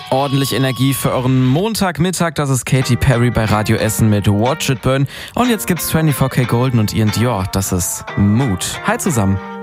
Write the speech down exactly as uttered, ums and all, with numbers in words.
Ordentlich Energie für euren Montagmittag. Das ist Katy Perry bei Radio Essen mit Watch It Burn. Und jetzt gibt's vierundzwanzig K Golden und Ian Dior. Das ist Mood. Hi zusammen.